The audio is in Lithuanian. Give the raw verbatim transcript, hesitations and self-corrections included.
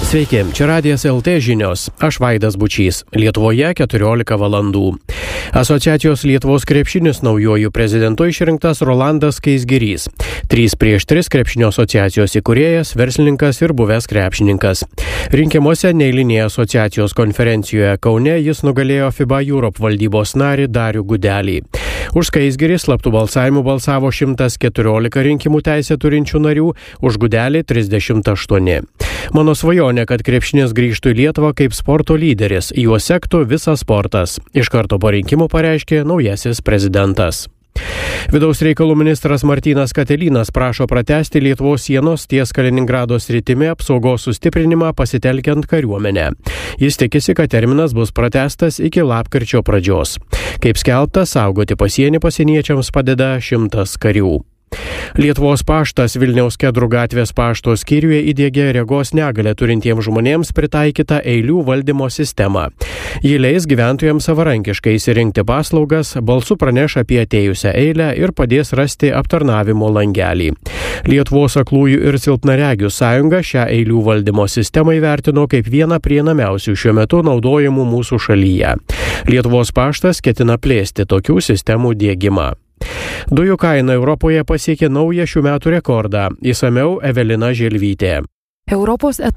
Sveiki, čia Radijas L T žinios. Aš Vaidas Bučys. Lietuvoje keturiolika valandų. Asociacijos Lietuvos krepšinis naujojų prezidentu išrinktas Rolandas Skaisgirys. Trys prieš tris krepšinio asociacijos įkūrėjas, verslininkas ir buvęs krepšininkas. Rinkimuose neeilinėje asociacijos konferencijoje Kaune jis nugalėjo FIBA Europe valdybos narį Darių Gudelį. Už Skaisgirį slaptų balsavimų balsavo šimtas keturiolika rinkimų teisę turinčių narių, už Gudelį trisdešimt aštuoni. Mano svajonė, kad krepšinis grįžtų į Lietuvą kaip sporto lyderis, juo sektų visas sportas. Iš karto po rinkimų pareiškė naujasis prezidentas. Vidaus reikalų ministras Martynas Katelynas prašo pratęsti Lietuvos sienos ties Kaliningrado sritimi apsaugos sustiprinimą pasitelkiant kariuomenę. Jis tikisi, kad terminas bus pratęstas iki lapkričio pradžios. Kaip skelbta, saugoti pasienį pasieniečiams padeda šimtas karių. Lietuvos paštas Vilniaus Kedrų gatvės pašto skyriuje įdiegė regos negalią turintiems žmonėms pritaikytą eilių valdymo sistemą. Ji leis gyventojams savarankiškai įsirinkti paslaugas, balsu praneš apie atėjusią eilę ir padės rasti aptarnavimo langelį. Lietuvos aklųjų ir silpnaregių sąjunga šią eilių valdymo sistemą įvertino kaip vieną prieinamiausių šiuo metu naudojamų mūsų šalyje. Lietuvos paštas ketina plėsti tokių sistemų diegimą. Dujų kaina Europoje pasiekė naują šių metų rekordą. Išsamiau Evelina Želvytė. Europos